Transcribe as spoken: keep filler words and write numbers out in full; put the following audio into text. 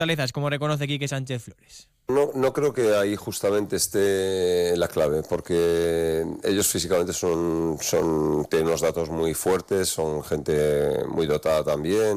fortalezas, como reconoce Quique Sánchez Flores. No, no creo que ahí justamente esté la clave, porque ellos físicamente son, son, tienen unos datos muy fuertes, son gente muy dotada también.